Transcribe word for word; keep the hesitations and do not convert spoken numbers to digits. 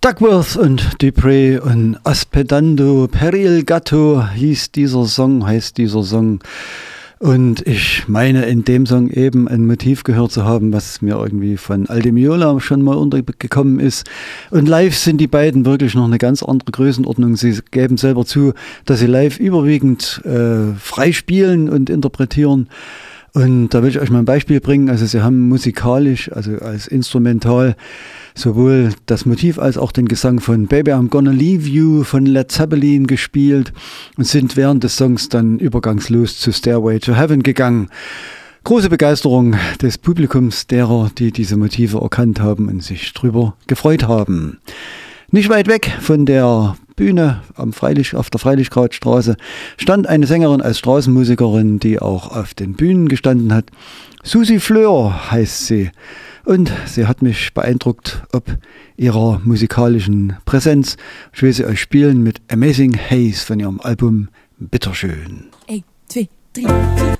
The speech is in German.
Duckworth und Dupree und Aspedando per il Gatto hieß dieser Song, heißt dieser Song. Und ich meine, in dem Song eben ein Motiv gehört zu haben, was mir irgendwie von Al Di Meola schon mal untergekommen ist. Und live sind die beiden wirklich noch eine ganz andere Größenordnung. Sie geben selber zu, dass sie live überwiegend äh, frei spielen und interpretieren. Und da will ich euch mal ein Beispiel bringen. Also sie haben musikalisch, also als Instrumental, sowohl das Motiv als auch den Gesang von Baby I'm Gonna Leave You von Led Zeppelin gespielt und sind während des Songs dann übergangslos zu Stairway to Heaven gegangen. Große Begeisterung des Publikums derer, die diese Motive erkannt haben und sich drüber gefreut haben. Nicht weit weg von der Bühne am Freilich, auf der Freilichgradstraße stand eine Sängerin als Straßenmusikerin, die auch auf den Bühnen gestanden hat. Susi Fleur heißt sie. Und sie hat mich beeindruckt ob ihrer musikalischen Präsenz. Ich will sie euch spielen mit Amazing Haze von ihrem Album Bitterschön. eins, zwei, drei.